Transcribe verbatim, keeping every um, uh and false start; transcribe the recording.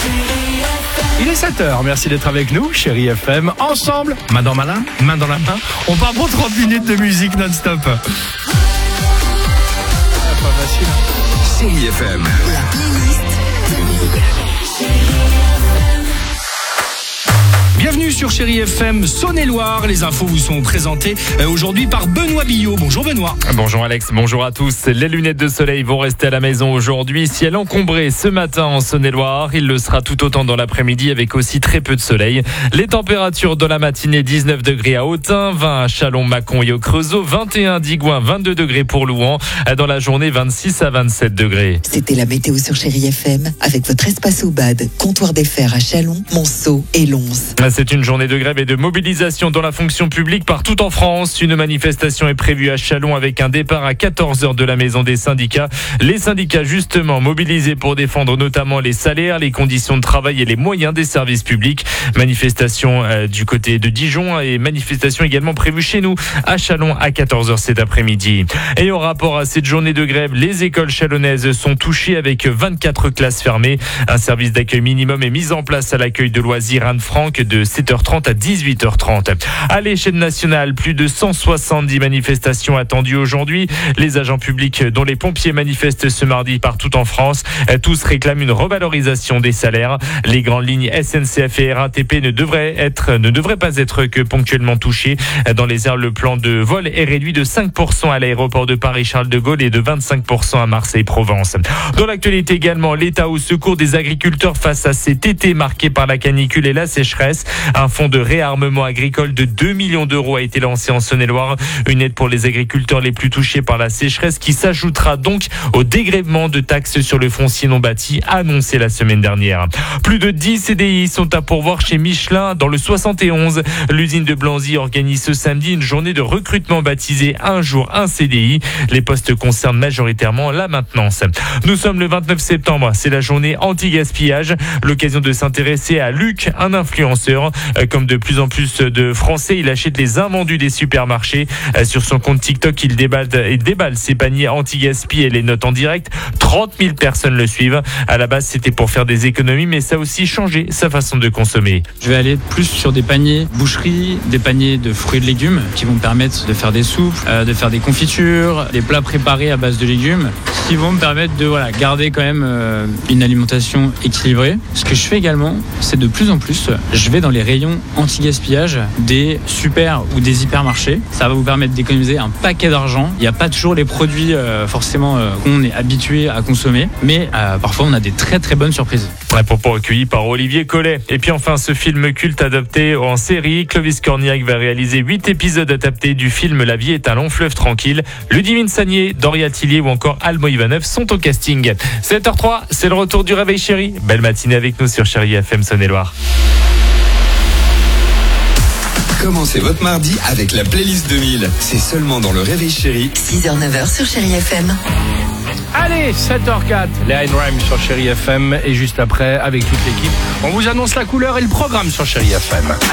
Il est sept heures, merci d'être avec nous, Chérie F M. Ensemble, main dans ma main, main dans la main, on part pour trente minutes de musique non-stop. Ah, pas facile. Chérie F M. La playlist Bienvenue sur Chérie F M Saône-et-Loire. Les infos vous sont présentées aujourd'hui par Benoît Billot. Bonjour Benoît. Bonjour Alex, bonjour à tous. Les lunettes de soleil vont rester à la maison aujourd'hui. Ciel encombré ce matin en Saône-et-Loire. Il le sera tout autant dans l'après-midi avec aussi très peu de soleil. Les températures dans la matinée, dix-neuf degrés à Autun, vingt à Châlons, Mâcon et au Creusot, vingt et un Digoin, vingt-deux degrés pour Louan. Dans la journée, vingt-six à vingt-sept degrés. C'était la météo sur Chérie F M avec votre espace au bad, comptoir des fers à Châlons, Monceau et Lons. C'est une journée de grève et de mobilisation dans la fonction publique partout en France. Une manifestation est prévue à Châlons avec un départ à quatorze heures de la maison des syndicats. Les syndicats justement mobilisés pour défendre notamment les salaires, les conditions de travail et les moyens des services publics. Manifestation euh, du côté de Dijon et manifestation également prévue chez nous à Châlons à quatorze heures cet après-midi. Et en rapport à cette journée de grève, les écoles chalonnaises sont touchées avec vingt-quatre classes fermées. Un service d'accueil minimum est mis en place à l'accueil de loisirs Anne-Franck de sept heures trente à dix-huit heures trente. À l'échelle nationale, plus de cent soixante-dix manifestations attendues aujourd'hui. Les agents publics, dont les pompiers, manifestent ce mardi partout en France. Tous réclament une revalorisation des salaires. Les grandes lignes S N C F et R A T P ne devraient être, ne devraient pas être que ponctuellement touchées. Dans les airs, le plan de vol est réduit de cinq pour cent à l'aéroport de Paris-Charles de Gaulle et de vingt-cinq pour cent à Marseille-Provence. Dans l'actualité également, l'État au secours des agriculteurs face à cet été marqué par la canicule et la sécheresse. Un fonds de réarmement agricole de deux millions d'euros a été lancé en Saône-et-Loire. Une aide pour les agriculteurs les plus touchés par la sécheresse qui s'ajoutera donc au dégrèvement de taxes sur le foncier non bâti annoncé la semaine dernière. Plus de dix C D I sont à pourvoir chez Michelin dans le soixante et onze. L'usine de Blanzy organise ce samedi une journée de recrutement baptisée Un jour un C D I. Les postes concernent majoritairement la maintenance. Nous sommes le vingt-neuf septembre, c'est la journée anti-gaspillage. L'occasion de s'intéresser à Luc, un influenceur. Comme de plus en plus de Français, il achète les invendus des supermarchés. Sur son compte TikTok, il déballe, il déballe ses paniers anti-gaspi et les notes en direct. trente mille personnes le suivent. À la base, c'était pour faire des économies, mais ça a aussi changé sa façon de consommer. Je vais aller plus sur des paniers boucherie, des paniers de fruits et de légumes qui vont me permettre de faire des soupes, euh, de faire des confitures, des plats préparés à base de légumes qui vont me permettre de voilà, garder quand même euh, une alimentation équilibrée. Ce que je fais également, c'est de plus en plus, je vais dans les rayons anti-gaspillage des super ou des hypermarchés. Ça va vous permettre d'économiser un paquet d'argent. Il n'y a pas toujours les produits euh, forcément euh, qu'on est habitué à consommer, mais euh, parfois on a des très très bonnes surprises. Un propos recueilli par Olivier Collet. Et puis enfin, ce film culte adapté en série, Clovis Cornillac va réaliser huit épisodes adaptés du film La vie est un long fleuve tranquille. Ludivine Sagnier, Doria Tillier ou encore Almo Ivanov sont au casting. sept heures trois, c'est le retour du Réveil Chéri. Belle matinée avec nous sur Chérie F M Saône-et-Loire. Commencez votre mardi avec la playlist deux mille. C'est seulement dans le Réveil Chéri. six heures neuf heures sur Chérie F M. Allez, sept heures quatre, les High Rhyme sur Chérie F M. Et juste après, avec toute l'équipe, on vous annonce la couleur et le programme sur Chérie F M.